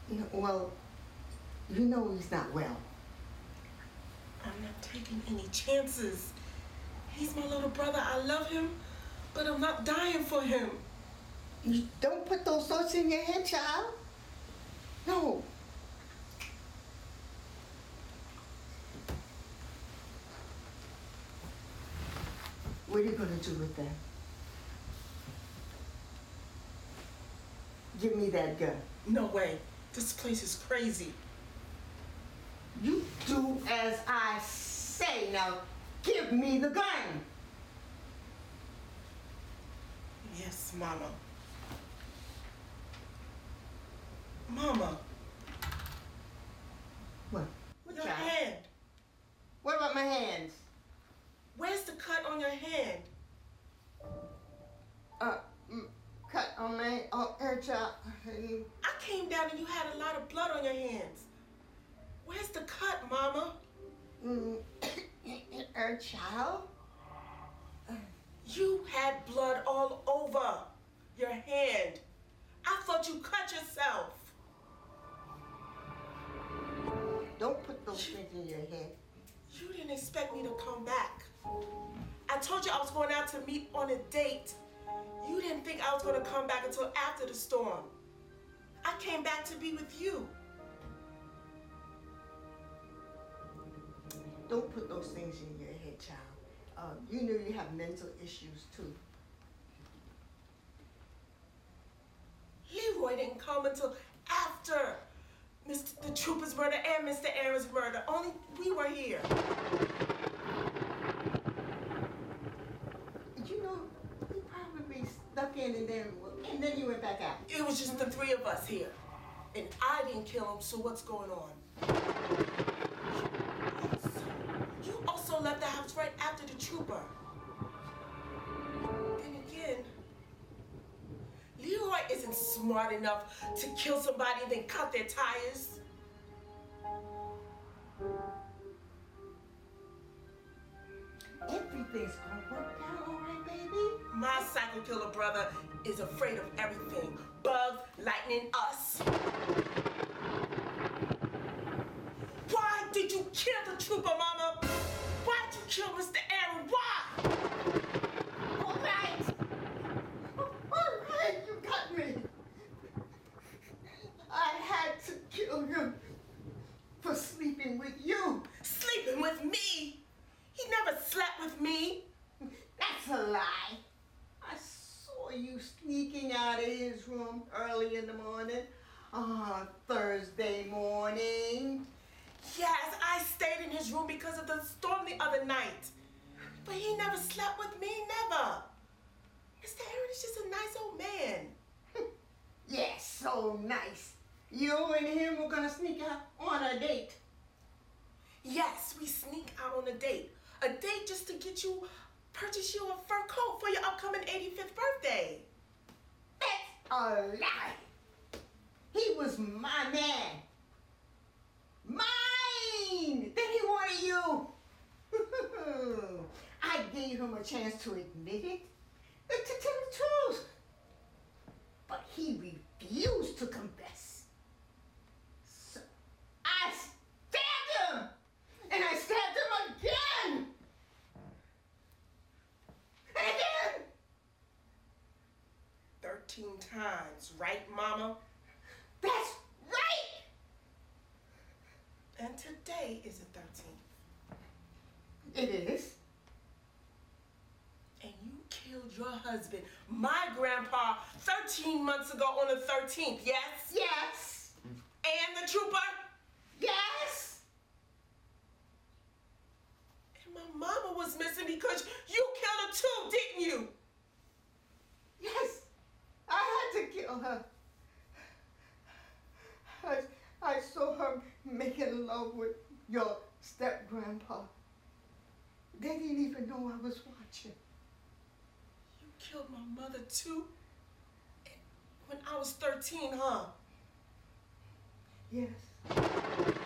Well, you know he's not well. I'm not taking any chances. He's my little brother. I love him, but I'm not dying for him. You don't put those thoughts in your head, child. No. What are you going to do with that? Give me that gun. No way. This place is crazy. You do as I say. Now, give me the gun. Yes, Mama. Mama. What? Your hand. What about my hands? Where's the cut on your hand? Cut on my hair, child. I came down and you had a lot of blood on your hands. Where's the cut, Mama? Her child? You had blood all over your hand. I thought you cut yourself. Don't put those things in your head. You didn't expect me to come back. I told you I was going out to meet on a date. You didn't think I was going to come back until after the storm. I came back to be with you. Don't put those things in your head, child. You know you have mental issues too. Leroy didn't come until after the trooper's murder and Mr. Aaron's murder. Only we were here. You know, he probably stuck in and then he went back out. It was just the three of us here. And I didn't kill him, so what's going on? You also left the house right after the trooper. Then again, Leroy isn't smart enough to kill somebody and then cut their tires. Everything's gonna work out all right, baby. My psycho killer brother is afraid of everything. Bugs, lightning, us. Why did you kill the trooper, Mama? Why'd you kill Mr. Aaron? Why? All right, you got me. I had to kill him for sleeping with you. Sleeping with me? He never slept with me. That's a lie. I saw you sneaking out of his room early in the morning on Thursday morning. Yes, I stayed in his room because of the storm the other night. But he never slept with me, never. Mr. Aaron is just a nice old man. Yes, so nice. You and him were gonna sneak out on a date. Yes, we sneak out on a date. A date just to purchase you a fur coat for your upcoming 85th birthday. That's a lie. He was my man. Mine! Then he wanted you. I gave him a chance to admit it, to tell the truth. But he refused to confess. So I stabbed him! And I stabbed him again! And again! 13 times, right, Mama? That's right! And today is the 13th. It is. And you killed your husband, my grandpa, 13 months ago on the 13th, yes? Yes. And the trooper? Yes. And my mama was missing because you killed her too, didn't you? Yes. I had to kill her. I saw her making love with your step-grandpa. They didn't even know I was watching. You killed my mother too? When I was 13, huh? Yes.